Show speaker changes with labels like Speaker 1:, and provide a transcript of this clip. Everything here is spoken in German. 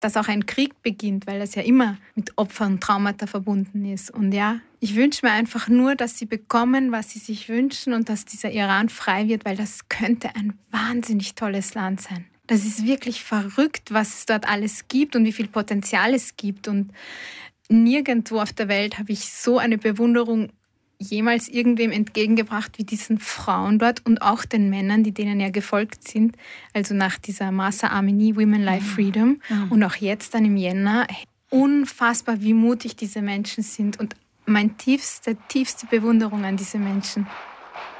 Speaker 1: dass auch ein Krieg beginnt, weil das ja immer mit Opfern und Traumata verbunden ist. Und ja, ich wünsche mir einfach nur, dass sie bekommen, was sie sich wünschen und dass dieser Iran frei wird, weil das könnte ein wahnsinnig tolles Land sein. Das ist wirklich verrückt, was es dort alles gibt und wie viel Potenzial es gibt. Und nirgendwo auf der Welt habe ich so eine Bewunderung jemals irgendwem entgegengebracht wie diesen Frauen dort und auch den Männern, die denen ja gefolgt sind. Also nach dieser Mahsa Amini, Women Life Freedom und auch jetzt dann im Jänner. Unfassbar, wie mutig diese Menschen sind und meine tiefste Bewunderung an diese Menschen.